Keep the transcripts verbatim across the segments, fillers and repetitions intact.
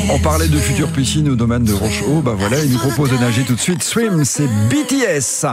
On parlait de futures piscines au domaine de Rochehaut. Bah voilà, il nous propose d'énergie tout de suite. Swim, c'est B T S.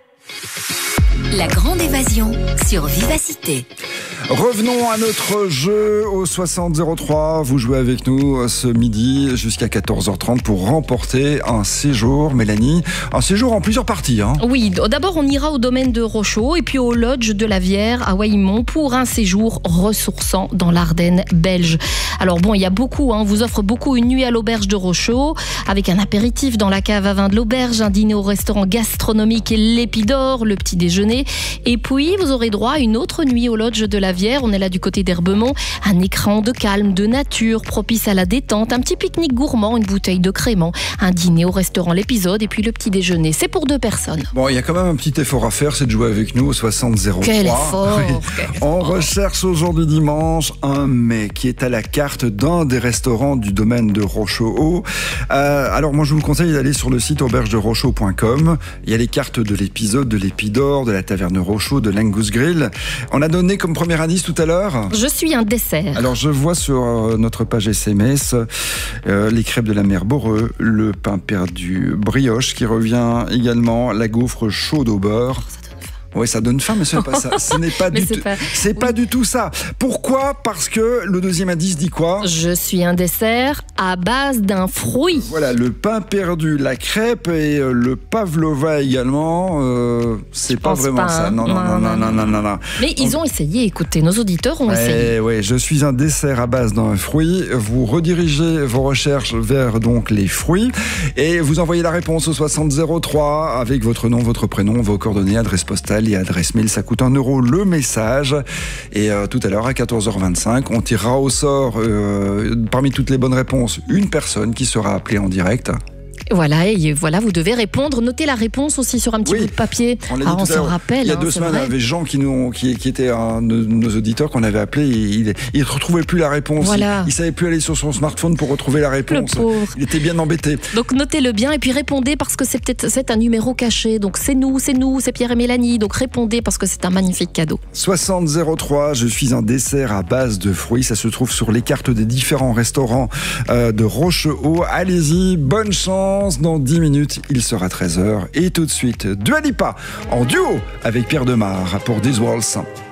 La grande évasion sur Vivacité. Revenons à notre jeu au soixante zéro trois. Vous jouez avec nous ce midi jusqu'à quatorze heures trente pour remporter un séjour, Mélanie. Un séjour en plusieurs parties. Hein. Oui, d'abord on ira au domaine de Rochehaut et puis au lodge de la Vière à Waimont pour un séjour ressourçant dans l'Ardenne belge. Alors bon, il y a beaucoup, hein, on vous offre beaucoup une nuit à l'auberge de Rochehaut avec un apéritif dans la cave à vin de l'auberge, un dîner au restaurant gastronomique et l'Épidore, le petit déjeuner. Et puis vous aurez droit à une autre nuit au lodge de la Vière. On est là du côté d'Herbemont, un écran de calme, de nature, propice à la détente, un petit pique-nique gourmand, une bouteille de crément, un dîner au restaurant l'Épisode et puis le petit déjeuner. C'est pour deux personnes. Bon, il y a quand même un petit effort à faire, c'est de jouer avec nous au soixante zéro trois. Quel effort, oui. Quel On effort. recherche aujourd'hui dimanche un mets qui est à la carte d'un des restaurants du domaine de Rochehaut. Euh, alors moi je vous conseille d'aller sur le site auberge de rochehaut point com. Il y a les cartes de l'Épisode, de l'Épidore, de la taverne Rochehaut, de l'Angus Grill. On a donné comme premier indice tout à l'heure. Je suis un dessert. Alors je vois sur euh, notre page S M S euh, les crêpes de la mère Boreux, le pain perdu brioche qui revient également, la gaufre chaude au beurre. Oui, ça donne faim, mais ce n'est pas ça. Ce n'est pas, du, c'est tout, pas... c'est pas oui. du tout ça. Pourquoi ? Parce que le deuxième indice dit quoi ? Je suis un dessert à base d'un fruit. Voilà, le pain perdu, la crêpe et euh, le pavlova également. Euh, c'est Je pas pense vraiment pas, ça. hein. Non, non, non, non, non, non, non, non. Mais ils ont essayé, écoutez, nos auditeurs ont Ouais, essayé. ouais, je suis un dessert à base d'un fruit. Vous redirigez vos recherches vers donc les fruits et vous envoyez la réponse au soixante zéro trois avec votre nom, votre prénom, vos coordonnées, adresse postale et adresse mail. Ça coûte un euro le message. Et euh, tout à l'heure à quatorze heures vingt-cinq, on tirera au sort euh, parmi toutes les bonnes réponses une personne qui sera appelée en direct. Voilà, et voilà, vous devez répondre. Notez la réponse aussi sur un petit Oui, bout de papier. on, Ah, on s'en rappelle. Il y a hein, deux c'est semaines, il y vrai. avait Jean qui, nous, qui, qui était un de nos auditeurs qu'on avait appelé. Il ne retrouvait plus la réponse. Voilà. Il ne savait plus aller sur son smartphone pour retrouver la réponse. Le pauvre. Il était bien embêté. Donc notez-le bien et puis répondez parce que c'est peut-être c'est un numéro caché. Donc c'est nous, c'est nous, c'est Pierre et Mélanie. Donc répondez parce que c'est un magnifique cadeau. soixante zéro trois, je suis un dessert à base de fruits. Ça se trouve sur les cartes des différents restaurants euh, de Rochehaut. Allez-y, bonne chance. Dans dix minutes, il sera treize heures. Et tout de suite, Dua Lipa en duo avec Pierre Demar pour This Waltz.